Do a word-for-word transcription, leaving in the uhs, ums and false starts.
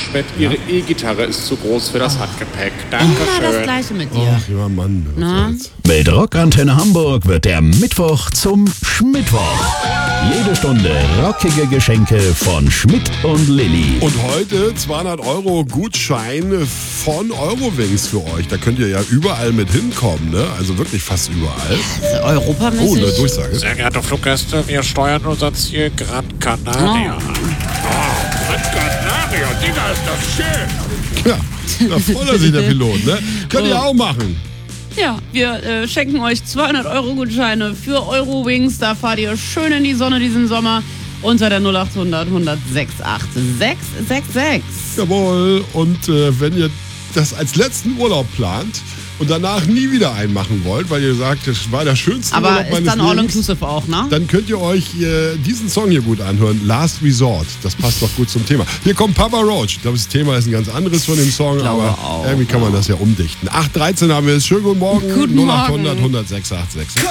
Schmidt, Ihre E-Gitarre ist zu groß für das Handgepäck. Immer das Dankeschön. Gleiche mit dir. Ach ja, Mann. was Na? soll's. Mit Rockantenne Hamburg wird der Mittwoch zum Schmittwoch. Jede Stunde rockige Geschenke von Schmidt und Lilly. Und heute zweihundert Euro Gutschein von Eurowings für euch. Da könnt ihr ja überall mit hinkommen, ne? Also wirklich fast überall. Also europamäßig. Oh, eine Durchsage. Sehr geehrte Fluggäste, wir steuern unser Ziel Gran Canaria. Oh. Oh, Gran Canaria, Digga, ist das schön. Ja, da freut er sich der Pilot, ne? Könnt ihr auch machen. Ja, wir äh, schenken euch zweihundert Euro Gutscheine für Eurowings. Da fahrt ihr schön in die Sonne diesen Sommer unter der null acht hundert, hundertsechs acht sechs sechs sechs. Jawohl. Und äh, wenn ihr das als letzten Urlaub plant und danach nie wieder einen machen wollt, weil ihr sagt, das war der schönste Aber Urlaub ist meines dann Lebens, all-inclusive auch, ne? dann könnt ihr euch äh, diesen Song hier gut anhören. Last Resort. Das passt doch gut zum Thema. Hier kommt Papa Roach. Ich glaube, das Thema ist ein ganz anderes von dem Song, glaube aber auch, irgendwie kann man das ja umdichten. acht dreizehn haben wir es. Schönen guten Morgen. Guten null acht hundert, Morgen. hundertsechs acht sechs.